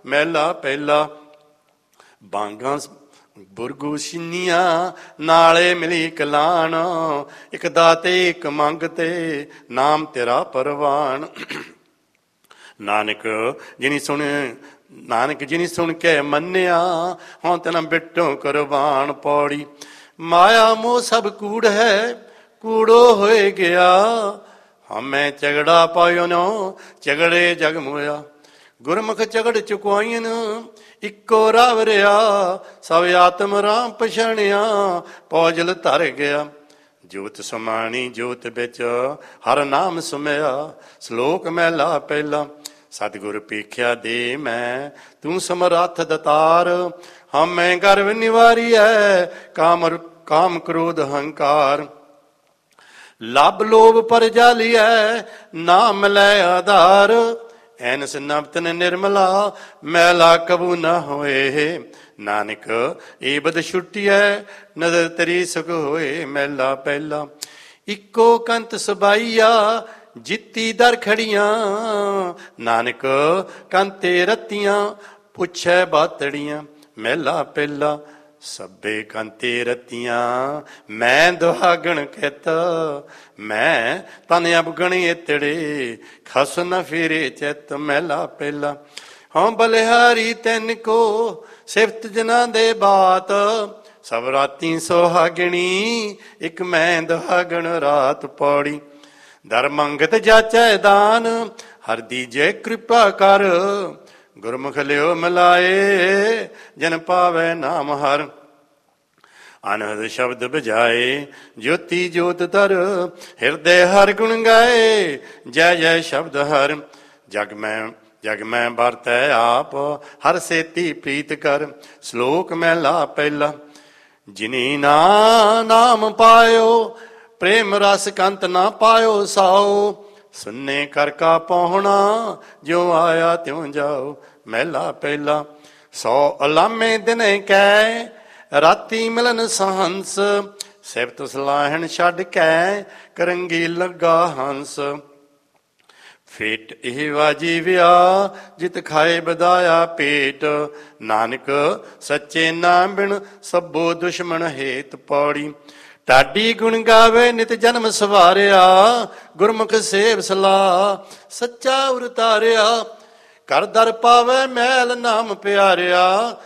ਮਹਿਲਾ ਪਹਿਲਾ। ਬਾਂਗਾਂ ਬੁਰਗੂ ਛਿੰਨੀਆਂ ਨਾਲੇ ਮਿਲੀ ਕਲਾਣ, ਇੱਕ ਦਾਤੇ ਇੱਕ ਮੰਗ ਤੇ ਨਾਮ ਤੇਰਾ ਪਰਵਾਨ। ਨਾਨਕ ਜਿਨੀ ਸੁਣ ਕੇ ਮੰਨਿਆ, ਹੁਣ ਤੈਨਾਂ ਬਿਟੋਂ ਕੁਰਬਾਨ। ਪੌੜੀ ਮਾਇਆ ਮੋਹ ਸਭ ਕੂੜ ਹੈ, ਕੂੜੋ ਹੋਏ ਗਿਆ। ਹਮੈਂ ਝਗੜਾ ਪਾਇਓ ਨੋ, ਝਗੜੇ ਜਗ ਮੋਇਆ। ਗੁਰਮੁਖ ਝਗੜ ਚੁਕਵਾਈਨ, ਇੱਕੋ ਰਾਵ ਰਿਆ। ਸਭ ਆਤਮ ਰਾਮ ਪਛਾਣਿਆ, ਪੌਜਲ ਧਰ ਗਿਆ। ਜੋਤ ਸਮਾਣੀ ਜੋਤ ਵਿੱਚ ਹਰ ਨਾਮ ਸੁਮਿਆ। ਸ਼ਲੋਕ ਮਹਿਲਾ ਪਹਿਲਾ। ਸਤਿਗੁਰ ਪੇਖਿਆ ਦੇ ਮੈਂ, ਤੂੰ ਸਮਰੱਥ ਦਤਾਰ। ਹਮੈਂ ਗਰਵ ਨਿਵਾਰੀਐ, ਕਾਮ ਕ੍ਰੋਧ ਹੰਕਾਰ। ਲੱਭ ਲੋਭ ਪਰ ਜਾਲੀਐ, ਨਾ ਮਿਲੈ ਆਧਾਰ। ਐਨਸ ਨਬਤਨ ਨਿਰਮਲਾ, ਮੈਲਾ ਕਬੂ ਨਾ ਹੋਏ। ਨਾਨਕ ਇਹ ਬਦ ਛੁੱਟੀਐ, ਨਜ਼ਰ ਤੇਰੀ ਸੁਖ ਹੋਏ। ਮਹਿਲਾ ਪਹਿਲਾ। ਇੱਕੋ ਕੰਤ ਸਬਾਈਆ, ਜਿੱਤੀ ਦਰ ਖੜੀਆਂ। ਨਾਨਕ ਕੰਤੇ ਰਤੀਆਂ, ਪੁੱਛੈ ਬਾਤੜੀਆਂ। ਮਹਿਲਾ ਪਹਿਲਾ। ਸਭੇ ਕੰਤੇ ਰਤੀਆਂ, ਮੈਂ ਦੁਹਾਗਣ ਕਹਿਤ। ਮੈਂ ਤਨ ਅਬਗਣ ਏਤੜੇ, ਖਸ ਨ ਫੇਰੇ ਚਿੱਤ। ਮਹਿਲਾ ਪਹਿਲਾ। ਹਾਂ ਬਲਿਹਾਰੀ ਤੈਨ ਕੋ, ਸਿਫਤ ਜਨਾਂ ਦੇ ਬਾਤ। ਸਭ ਰਾਤੀ ਸੁਹਾਗਣੀ, ਇੱਕ ਮੈਂ ਦੁਹਾਗਣ ਰਾਤ। ਪੌੜੀ ਦਰ ਮੰਗਤ ਜਾਚੈ ਦਾਨ, ਹਰ ਦੀਜੈ ਕਿਰਪਾ ਕਰ। ਗੁਰਮੁਖ ਲਿਓ ਮਿਲਾਏ, ਜਨ ਪਾਵੈ ਨਾਮ ਹਰ। ਅਨਹਦ ਸ਼ਬਦ ਬਜਾਏ, ਜੋਤੀ ਜੋਤ ਧਰ। ਹਿਰਦੇ ਹਰ ਗੁਣ ਗਾਏ, ਜੈ ਜੈ ਸ਼ਬਦ ਹਰ। ਜਗ ਮੈਂ ਵਰਤੈ ਆਪ, ਹਰ ਸੇਤੀ ਪ੍ਰੀਤ ਕਰ। ਸ਼ਲੋਕ ਮਹਿਲਾ ਪਹਿਲਾ। ਜਿਨੀ ਨਾਮ ਪਾਇਓ, ਪ੍ਰੇਮ ਰਸ ਕੰਤ ਨਾ ਪਾਇਓ ਸਾਓ। ਸੁਨੇ ਕਰ ਕਾ ਪਹੁਣਾ, ਜਿਉ ਆਇਆ ਤਿਉ ਜਾਓ। ਮਹਿਲਾ ਪਹਿਲਾ। 100 ਅਲਾਮੇ ਦਿਨੇ ਕੈ, ਰਾਤੀ ਮਿਲਨ ਸਹੰਸ। ਸਿਫਤ ਸਲਾਹਣ ਛੱਡ ਕੇ, ਕਰੰਗੀ ਲੱਗਾ ਹੰਸ। ਫੇਟ ਇਹ ਵਾਜੀ ਵਿਆ, ਜਿਤ ਖਾਏ ਬਦਾਇਆ ਪੇਟ। ਨਾਨਕ ਸੱਚੇ ਨਾਮ ਬਿਨ, ਸਭੋ ਦੁਸ਼ਮਣ ਹੇਤ। ਪੌੜੀ ਢਾਡੀ ਗੁਣ ਗਾਵੇ, ਨਿਤ ਜਨਮ ਸਵਾਰਿਆ। ਗੁਰਮੁਖ ਸੇਵ ਸਲਾਹ, ਸੱਚਾ ਉਰਤਾਰਿਆ। ਕਰ ਦਰ ਪਾਵੇ ਮੈਲ ਨਾਮ ਪਿਆਰਿਆ।